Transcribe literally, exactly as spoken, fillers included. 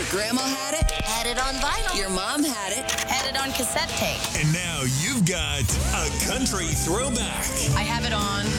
grandma had it. Had it on vinyl. Your mom had it. Had it on cassette tape. And now you've got a country throwback. I have it on